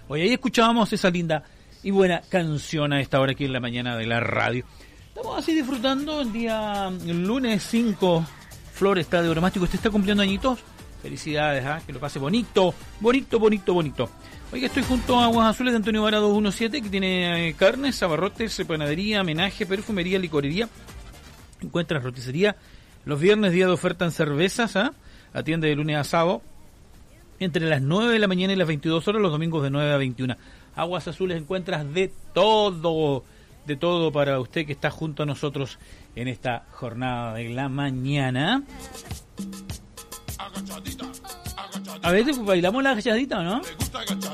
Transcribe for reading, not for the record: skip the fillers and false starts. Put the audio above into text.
Hoy ahí escuchábamos esa linda y buena canción a esta hora aquí en la mañana de la radio. Estamos así disfrutando el día lunes 5. Flor está de bromástico, usted está cumpliendo añitos. Felicidades, que lo pase bonito. Oiga, estoy junto a Aguas Azules de Antonio Vara 217, que tiene carnes, abarrotes, panadería, menaje, perfumería, licorería. Encuentras roticería los viernes, día de oferta en cervezas, atiende de lunes a sábado, entre las 9 de la mañana y las 22 horas, los domingos de 9 a 21. Aguas Azules encuentras de todo para usted que está junto a nosotros en esta jornada de la mañana. A ver, ¿bailamos la agachadita o no?